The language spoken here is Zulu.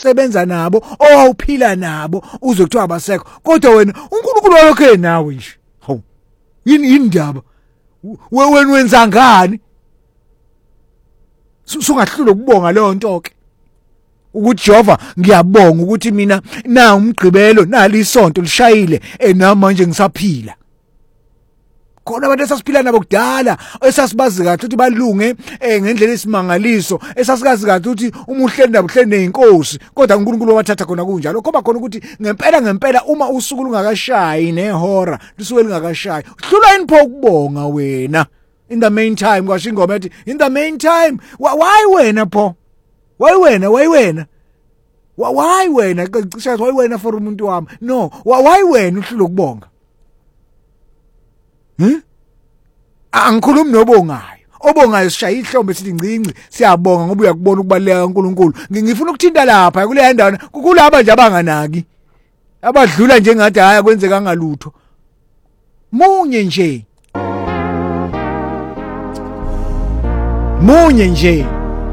owawusebenza nabo owawuphila nabo uzwe kuthiwa abasekho kodwa wena uNkulunkulu wakhe nawe nje hawu yini indaba wena wenza ngani sungahlula ukubonga leyo nto ke ukuthi Jehova ngiyabonga ukuthi mina na umgqibelo nali isonto lishayile nami manje ngisaphila khona abantu esasiphila nabo kudala esasibazi kahle ukuthi balunge ngendlela esimangaliso esasikazi kahle ukuthi umuhle nabo hle neinkosi kodwa uNkulunkulu wathatha khona kunjalo ngoba khona ukuthi ngempela uma usuku lungakashayi nehora lisuke lingakashayi hlula inipho ukubonga wena in the meantime kwasho ingoma ethi in the meantime why wena pho why wena why wena cisha why wena for umuntu wami no why wena uhlula ukubonga angikhulumi nobongayo obongayo sishaya ihlombe sithi ngcinci siyabonga ngoba uyakubona ukubaleka kaNkulunkulu ngifuna ukuthinta lapha kule ndawo kulabo nje abanganaki abadlula nje ngathi haya kwenzeka ngalutho munye nje